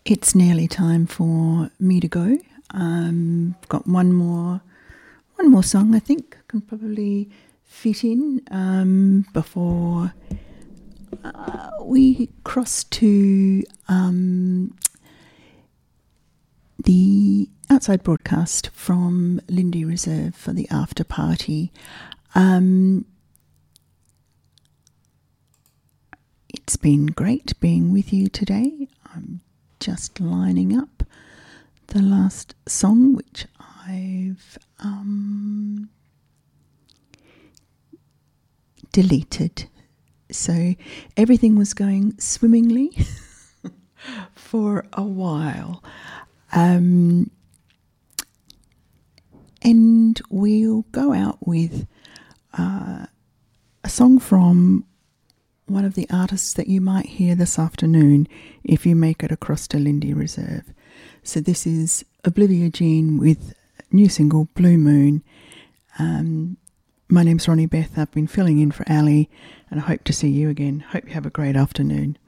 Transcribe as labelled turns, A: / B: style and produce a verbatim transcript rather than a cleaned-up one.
A: It's nearly time for me to go. Um, I've got one more, one more song I think can probably fit in um, before uh, we cross to um, the outside broadcast from Lindy Reserve for the after party. Um, it's been great being with you today. I'm just lining up the last song, which I've um, deleted. So everything was going swimmingly for a while. Um, and we'll go out with uh, a song from one of the artists that you might hear this afternoon if you make it across to Lindy Reserve. So this is Olivia Jean with new single Blue Moon. Um, my name's Ronnie Beth. I've been filling in for Ali, and I hope to see you again. Hope you have a great afternoon.